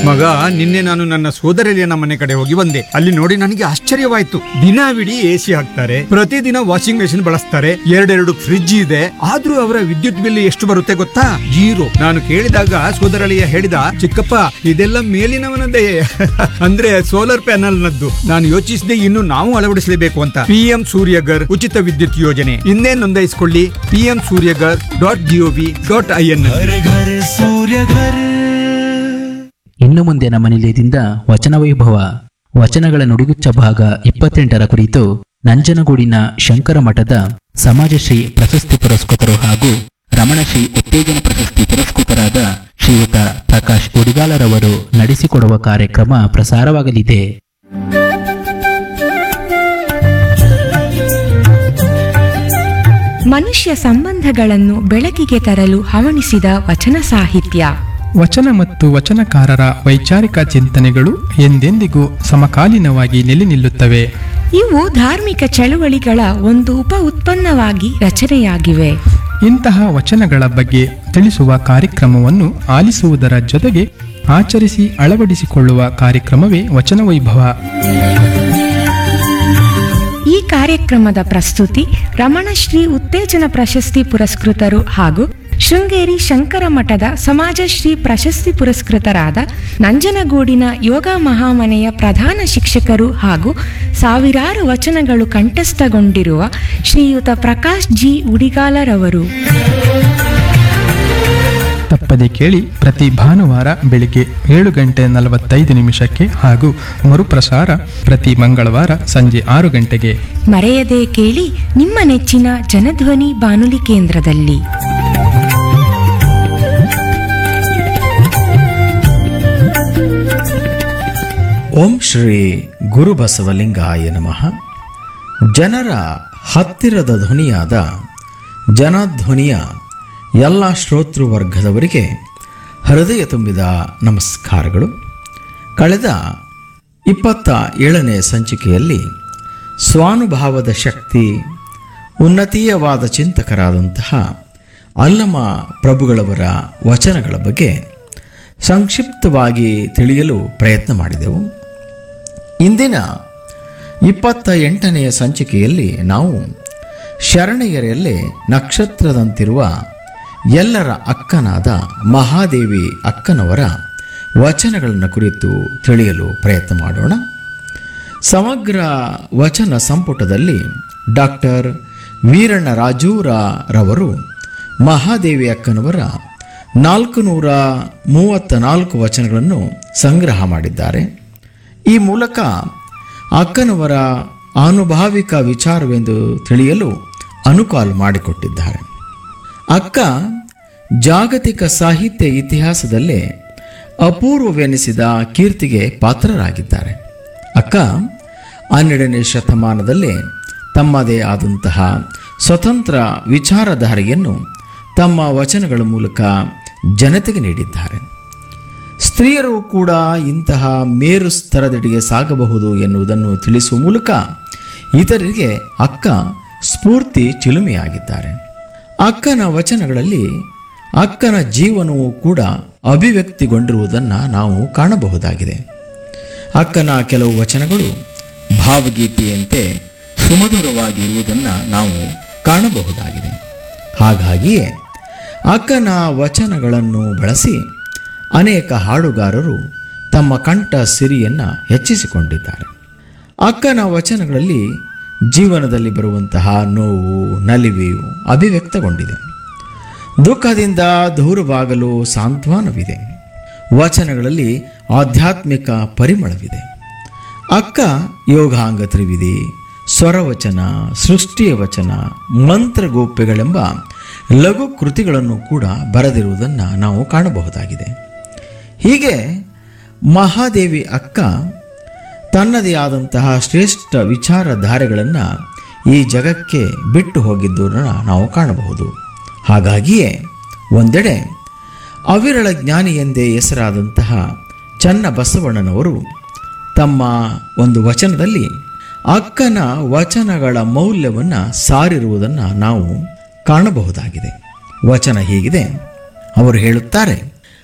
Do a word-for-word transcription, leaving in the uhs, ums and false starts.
ಮಗ, ನಿನ್ನೆ ನಾನು ನನ್ನ ಸೋದರಳಿಯನ ಮನೆ ಕಡೆ ಹೋಗಿ ಬಂದೆ. ಅಲ್ಲಿ ನೋಡಿ ನನಗೆ ಆಶ್ಚರ್ಯವಾಯ್ತು. ದಿನವಿಡೀ ಎಸಿ ಹಾಕ್ತಾರೆ, ಪ್ರತಿದಿನ ವಾಷಿಂಗ್ ಮೆಷಿನ್ ಬಳಸ್ತಾರೆ, ಎರಡೆರಡು ಫ್ರಿಡ್ಜ್ ಇದೆ. ಆದ್ರೂ ಅವರ ವಿದ್ಯುತ್ ಬಿಲ್ ಎಷ್ಟು ಬರುತ್ತೆ ಗೊತ್ತಾ? ಜೀರೋ. ನಾನು ಕೇಳಿದಾಗ ಸೋದರಳಿಯ ಹೇಳಿದ, ಚಿಕ್ಕಪ್ಪ ಇದೆಲ್ಲ ಮೇಲಿನವನದೇ ಅಂದ್ರೆ ಸೋಲಾರ್ ಪ್ಯಾನಲ್ ನದ್ದು. ನಾನು ಯೋಚಿಸಿದೆ, ಇನ್ನು ನಾವು ಅಳವಡಿಸಲೇಬೇಕು ಅಂತ. ಪಿಎಂ ಸೂರ್ಯಗರ್ ಉಚಿತ ವಿದ್ಯುತ್ ಯೋಜನೆ ಇನ್ನೇ ನೋಂದಾಯಿಸಿಕೊಳ್ಳಿ. PM Surya Ghar dot gov dot I N. ಇನ್ನು ಮುಂದೆ ನಮ್ಮ ನಿಲಯದಿಂದ ವಚನ ವೈಭವ ವಚನಗಳ ನುಡಿಗುಚ್ಚ ಭಾಗ ಇಪ್ಪತ್ತೆಂಟರ ಕುರಿತು ನಂಜನಗೂಡಿನ ಶಂಕರ ಮಠದ ಸಮಾಜಶ್ರೀ ಪ್ರಶಸ್ತಿ ಪುರಸ್ಕೃತರು ಹಾಗೂ ರಮಣಶ್ರೀ ಉತ್ತೇಜನ ಪ್ರಶಸ್ತಿ ಪುರಸ್ಕೃತರಾದ ಶ್ರೀಯುತ ಪ್ರಕಾಶ್ ಉಡಿಗಾಲರವರು ನಡೆಸಿಕೊಡುವ ಕಾರ್ಯಕ್ರಮ ಪ್ರಸಾರವಾಗಲಿದೆ. ಮನುಷ್ಯ ಸಂಬಂಧಗಳನ್ನು ಬೆಳಕಿಗೆ ತರಲು ಹವಣಿಸಿದ ವಚನ ಸಾಹಿತ್ಯ. ವಚನ ಮತ್ತು ವಚನಕಾರರ ವೈಚಾರಿಕ ಚಿಂತನೆಗಳು ಎಂದೆಂದಿಗೂ ಸಮಕಾಲೀನವಾಗಿ ನೆಲೆ ನಿಲ್ಲುತ್ತವೆ. ಇವು ಧಾರ್ಮಿಕ ಚಳುವಳಿಗಳ ಒಂದು ಉಪ ಉತ್ಪನ್ನವಾಗಿ ರಚನೆಯಾಗಿವೆ. ಇಂತಹ ವಚನಗಳ ಬಗ್ಗೆ ತಿಳಿಸುವ ಕಾರ್ಯಕ್ರಮವನ್ನು ಆಲಿಸುವುದರ ಜೊತೆಗೆ ಆಚರಿಸಿ ಅಳವಡಿಸಿಕೊಳ್ಳುವ ಕಾರ್ಯಕ್ರಮವೇ ವಚನ ವೈಭವ. ಈ ಕಾರ್ಯಕ್ರಮದ ಪ್ರಸ್ತುತಿ ರಮಣಶ್ರೀ ಉತ್ತೇಜನ ಪ್ರಶಸ್ತಿ ಪುರಸ್ಕೃತರು ಹಾಗೂ ಶೃಂಗೇರಿ ಶಂಕರ ಮಠದ ಸಮಾಜಶ್ರೀ ಪ್ರಶಸ್ತಿ ಪುರಸ್ಕೃತರಾದ ನಂಜನಗೂಡಿನ ಯೋಗ ಮಹಾಮನೆಯ ಪ್ರಧಾನ ಶಿಕ್ಷಕರು ಹಾಗೂ ಸಾವಿರಾರು ವಚನಗಳು ಕಂಠಸ್ಥಗೊಂಡಿರುವ ಶ್ರೀಯುತ ಪ್ರಕಾಶ್ ಜಿ ಉಡಿಗಾಲರವರು. ತಪ್ಪದೆ ಕೇಳಿ, ಪ್ರತಿ ಭಾನುವಾರ ಬೆಳಿಗ್ಗೆ ಏಳು ಗಂಟೆ ನಲವತ್ತೈದು ನಿಮಿಷಕ್ಕೆ ಹಾಗೂ ಮರುಪ್ರಸಾರ ಪ್ರತಿ ಮಂಗಳವಾರ ಸಂಜೆ ಆರು ಗಂಟೆಗೆ. ಮರೆಯದೆ ಕೇಳಿ, ನಿಮ್ಮ ನೆಚ್ಚಿನ ಜನಧ್ವನಿ ಬಾನುಲಿ ಕೇಂದ್ರದಲ್ಲಿ. ಓಂ ಶ್ರೀ ಗುರುಬಸವಲಿಂಗಾಯ ನಮಃ. ಜನರ ಹತ್ತಿರದ ಧ್ವನಿಯಾದ ಜನಧ್ವನಿಯ ಎಲ್ಲ ಶ್ರೋತೃವರ್ಗದವರಿಗೆ ಹೃದಯ ತುಂಬಿದ ನಮಸ್ಕಾರಗಳು. ಕಳೆದ ಇಪ್ಪತ್ತ ಏಳನೇ ಸಂಚಿಕೆಯಲ್ಲಿ ಸ್ವಾನುಭಾವದ ಶಕ್ತಿ, ಉನ್ನತೀಯವಾದ ಚಿಂತಕರಾದಂತಹ ಅಲ್ಲಮ ಪ್ರಭುಗಳವರ ವಚನಗಳ ಬಗ್ಗೆ ಸಂಕ್ಷಿಪ್ತವಾಗಿ ತಿಳಿಯಲು ಪ್ರಯತ್ನ ಮಾಡಿದೆವು. ಇಂದಿನ ಇಪ್ಪತ್ತ ಎಂಟನೆಯ ಸಂಚಿಕೆಯಲ್ಲಿ ನಾವು ಶರಣೆಯರಲ್ಲೇ ನಕ್ಷತ್ರದಂತಿರುವ ಎಲ್ಲರ ಅಕ್ಕನಾದ ಮಹಾದೇವಿ ಅಕ್ಕನವರ ವಚನಗಳನ್ನು ಕುರಿತು ತಿಳಿಯಲು ಪ್ರಯತ್ನ ಮಾಡೋಣ. ಸಮಗ್ರ ವಚನ ಸಂಪುಟದಲ್ಲಿ ಡಾಕ್ಟರ್ ವೀರಣ್ಣ ರಾಜೂರರವರು ಮಹಾದೇವಿ ಅಕ್ಕನವರ ನಾಲ್ಕು ನೂರ ಮೂವತ್ತ ನಾಲ್ಕು ವಚನಗಳನ್ನು ಸಂಗ್ರಹ ಮಾಡಿದ್ದಾರೆ. ಈ ಮೂಲಕ ಅಕ್ಕನವರ ಆನುಭಾವಿಕ ವಿಚಾರವೆಂದು ತಿಳಿಯಲು ಅನುಕೂಲ ಮಾಡಿಕೊಟ್ಟಿದ್ದಾರೆ. ಅಕ್ಕ ಜಾಗತಿಕ ಸಾಹಿತ್ಯ ಇತಿಹಾಸದಲ್ಲೇ ಅಪೂರ್ವವೆನಿಸಿದ ಕೀರ್ತಿಗೆ ಪಾತ್ರರಾಗಿದ್ದಾರೆ. ಅಕ್ಕ ಹನ್ನೆರಡನೇ ಶತಮಾನದಲ್ಲೇ ತಮ್ಮದೇ ಆದಂತಹ ಸ್ವತಂತ್ರ ವಿಚಾರಧಾರೆಯನ್ನು ತಮ್ಮ ವಚನಗಳ ಮೂಲಕ ಜನತೆಗೆ ನೀಡಿದ್ದಾರೆ. ಸ್ತ್ರೀಯರು ಕೂಡ ಇಂತಹ ಮೇರು ಸ್ತರದೆಡೆಗೆ ಸಾಗಬಹುದು ಎನ್ನುವುದನ್ನು ತಿಳಿಸುವ ಮೂಲಕ ಇತರರಿಗೆ ಅಕ್ಕ ಸ್ಫೂರ್ತಿ ಚಿಲುಮೆಯಾಗಿದ್ದಾರೆ. ಅಕ್ಕನ ವಚನಗಳಲ್ಲಿ ಅಕ್ಕನ ಜೀವನವು ಕೂಡ ಅಭಿವ್ಯಕ್ತಿಗೊಂಡಿರುವುದನ್ನು ನಾವು ಕಾಣಬಹುದಾಗಿದೆ. ಅಕ್ಕನ ಕೆಲವು ವಚನಗಳು ಭಾವಗೀತೆಯಂತೆ ಸುಮಧುರವಾಗಿರುವುದನ್ನು ನಾವು ಕಾಣಬಹುದಾಗಿದೆ. ಹಾಗಾಗಿಯೇ ಅಕ್ಕನ ವಚನಗಳನ್ನು ಬಳಸಿ ಅನೇಕ ಹಾಡುಗಾರರು ತಮ್ಮ ಕಂಠ ಸಿರಿಯನ್ನು ಹೆಚ್ಚಿಸಿಕೊಂಡಿದ್ದಾರೆ. ಅಕ್ಕನ ವಚನಗಳಲ್ಲಿ ಜೀವನದಲ್ಲಿ ಬರುವಂತಹ ನೋವು, ನಲಿವೆಯು ಅಭಿವ್ಯಕ್ತಗೊಂಡಿದೆ. ದುಃಖದಿಂದ ದೂರವಾಗಲು ಸಾಂತ್ವನವಿದೆ. ವಚನಗಳಲ್ಲಿ ಆಧ್ಯಾತ್ಮಿಕ ಪರಿಮಳವಿದೆ. ಅಕ್ಕ ಯೋಗಾಂಗ ತ್ರಿವಿಧಿ, ಸ್ವರವಚನ, ಸೃಷ್ಟಿಯ ವಚನ, ಮಂತ್ರಗೋಪ್ಯಗಳೆಂಬ ಲಘು ಕೃತಿಗಳನ್ನು ಕೂಡ ಬರೆದಿರುವುದನ್ನು ನಾವು ಕಾಣಬಹುದಾಗಿದೆ. ಹೀಗೆ ಮಹಾದೇವಿ ಅಕ್ಕ ತನ್ನದೇ ಆದಂತಹ ಶ್ರೇಷ್ಠ ವಿಚಾರಧಾರೆಗಳನ್ನು ಈ ಜಗಕ್ಕೆ ಬಿಟ್ಟು ಹೋಗಿದ್ದನ್ನು ನಾವು ಕಾಣಬಹುದು. ಹಾಗಾಗಿಯೇ ಒಂದೆಡೆ ಅವಿರಳ ಜ್ಞಾನಿ ಎಂದೇ ಹೆಸರಾದಂತಹ ಚನ್ನ ಬಸವಣ್ಣನವರು ತಮ್ಮ ಒಂದು ವಚನದಲ್ಲಿ ಅಕ್ಕನ ವಚನಗಳ ಮೌಲ್ಯವನ್ನು ಸಾರಿರುವುದನ್ನು ನಾವು ಕಾಣಬಹುದಾಗಿದೆ. ವಚನ ಹೀಗಿದೆ. ಅವರು ಹೇಳುತ್ತಾರೆ,